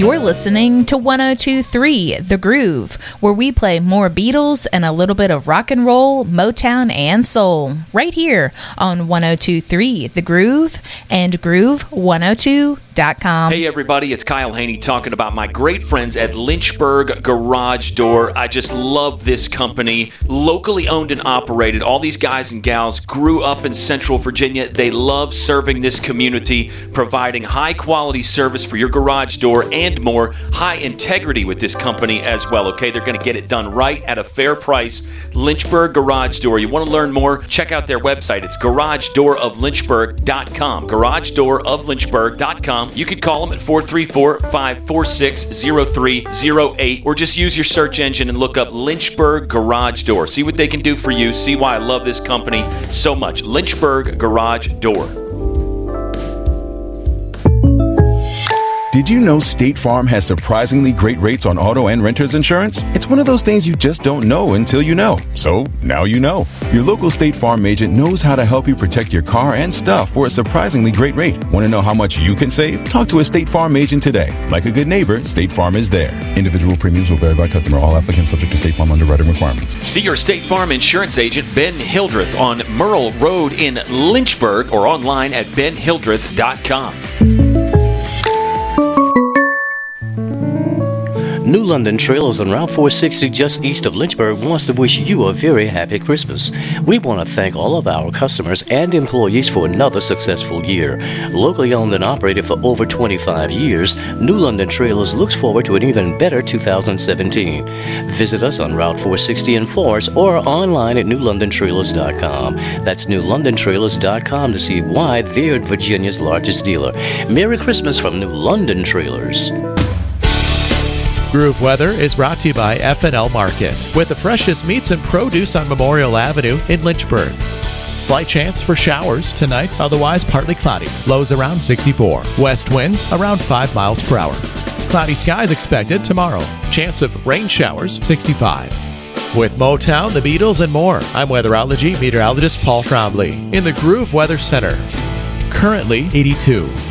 You're listening to 102.3 The Groove, where we play more Beatles and a little bit of rock and roll, Motown, and soul, right here on 102.3 The Groove and Groove102.com. Hey everybody, it's Kyle Haney talking about my great friends at Lynchburg Garage Door. I just love this company. Locally owned and operated. All these guys and gals grew up in Central Virginia. They love serving this community, providing high quality service for your garage door and more. High integrity with this company as well, okay? They're going to get it done right at a fair price. Lynchburg Garage Door. You want to learn more? Check out their website. It's garagedooroflynchburg.com. garagedooroflynchburg.com. You can call them at 434-546-0308 or just use your search engine and look up Lynchburg Garage Door. See what they can do for you. See why I love this company so much. Lynchburg Garage Door. Did you know State Farm has surprisingly great rates on auto and renter's insurance? It's one of those things you just don't know until you know. So now you know. Your local State Farm agent knows how to help you protect your car and stuff for a surprisingly great rate. Want to know how much you can save? Talk to a State Farm agent today. Like a good neighbor, State Farm is there. Individual premiums will vary by customer. All applicants subject to State Farm underwriting requirements. See your State Farm insurance agent, Ben Hildreth, on Merle Road in Lynchburg or online at benhildreth.com. New London Trailers on Route 460 just east of Lynchburg wants to wish you a very happy Christmas. We want to thank all of our customers and employees for another successful year. Locally owned and operated for over 25 years, New London Trailers looks forward to an even better 2017. Visit us on Route 460 in Forest or online at newlondontrailers.com. That's newlondontrailers.com to see why they're Virginia's largest dealer. Merry Christmas from New London Trailers. Groove Weather is brought to you by F&L Market, with the freshest meats and produce on Memorial Avenue in Lynchburg. Slight chance for showers tonight, otherwise partly cloudy. Lows around 64. West winds around 5 miles per hour. Cloudy skies expected tomorrow. Chance of rain showers 65. With Motown, the Beatles, and more, I'm weatherology meteorologist Paul Trombley in the Groove Weather Center. Currently 82.